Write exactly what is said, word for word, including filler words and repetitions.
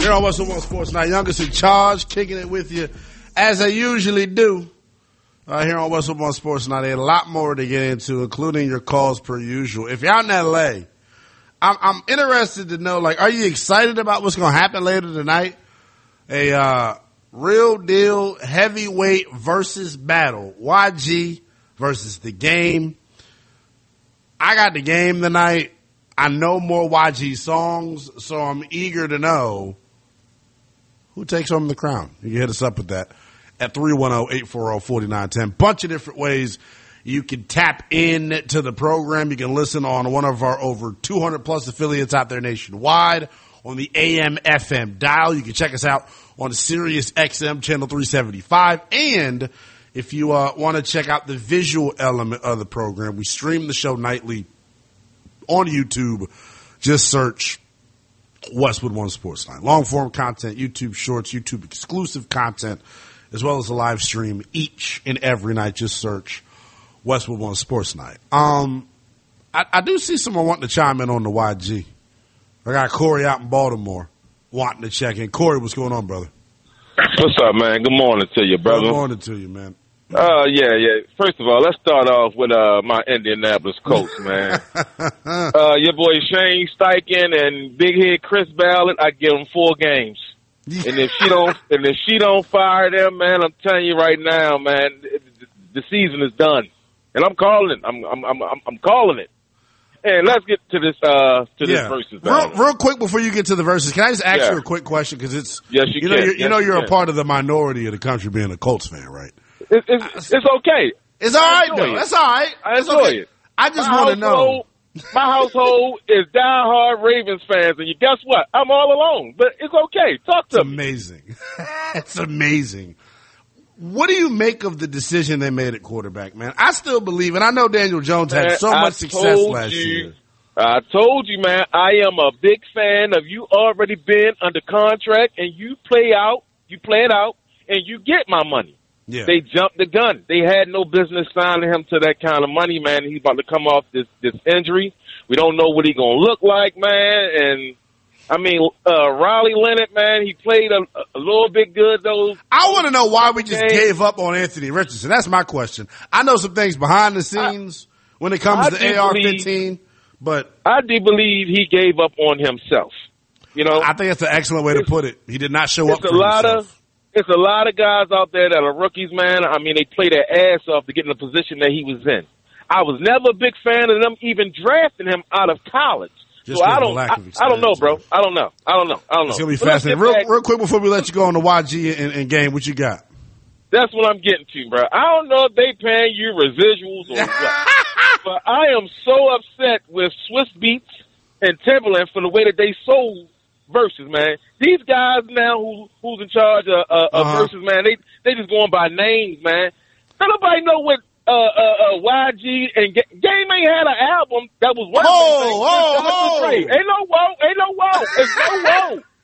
Here on What's One Sports Night, youngest in charge, kicking it with you as I usually do. Uh, here on What's One Sports Night, a lot more to get into, including your calls per usual. If you're out in L A, I'm, I'm interested to know, like, are you excited about what's going to happen later tonight? A uh, real deal heavyweight versus battle. Y G versus The Game. I got The Game tonight. I know more Y G songs, so I'm eager to know who takes home the crown. You can hit us up with that at three one zero, eight four zero, four nine one zero. Bunch of different ways you can tap in to the program. You can listen on one of our over two hundred plus affiliates out there nationwide on the A M F M dial. You can check us out on the Sirius X M channel three seventy-five. And if you uh, want to check out the visual element of the program, we stream the show nightly on YouTube. Just search Westwood One Sports Line. Long form content, YouTube shorts, YouTube exclusive content, as well as a live stream each and every night. Just search Westwood One Sports Night. Um, I, I do see someone wanting to chime in on the Y G. I got Corey out in Baltimore wanting to check in. Corey, what's going on, brother? What's up, man? Good morning to you, brother. Good morning to you, man. Uh, yeah, yeah. First of all, let's start off with uh my Indianapolis Colts, man. uh, your boy Shane Steichen and Big Head Chris Ballard, I give them four games. And if she don't, and if she don't fire them, man, I'm telling you right now, man, the season is done. And I'm calling it. I'm, I'm, I'm, I'm calling it. And let's get to this, uh, to this yeah. versus battle. Real, real quick before you get to the verses, can I just ask yeah. you a quick question? Because it's, yes, you, you know, can. you're, yes, you know, you're you a part of the minority of the country being a Colts fan, right? It, it's, it's okay. It's all right, though. It. That's all right. I enjoy okay. it. I just want to know. My household is diehard Ravens fans, and you guess what? I'm all alone, but it's okay. Talk to it's me. Amazing. It's amazing. What do you make of the decision they made at quarterback, man? I still believe, and I know Daniel Jones man, had so I much success last you, year. I told you, man, I am a big fan of you already been under contract, and you play out, you play it out, and you get my money. Yeah. They jumped the gun. They had no business signing him to that kind of money, man. He's about to come off this, this injury. We don't know what he's going to look like, man. And, I mean, uh, Riley Leonard, man, he played a, a little bit good, though. I want to know why we just games. gave up on Anthony Richardson. That's my question. I know some things behind the scenes I, when it comes I to A R fifteen, but I do believe he gave up on himself. You know, I think that's an excellent way to put it. He did not show up for a lot himself. Of, It's a lot of guys out there that are rookies, man. I mean, they play their ass off to get in the position that he was in. I was never a big fan of them even drafting him out of college. Just so I don't, I, I don't know, bro. I don't know. I don't know. I don't know. It's gonna be but fascinating. Real, real quick before we let you go on the Y G and, and game, what you got? That's what I'm getting to, bro. I don't know if they paying you residuals or what, but I am so upset with Swiss Beats and Timberland for the way that they sold Versus, man. These guys now who who's in charge of, uh, of uh-huh. Versus, man, they they just going by names, man. Don't nobody know what uh, uh, uh, Y G and G- Game ain't had an album that was worth anything. Oh, oh, oh. Ain't no whoa, ain't no whoa, it's no whoa.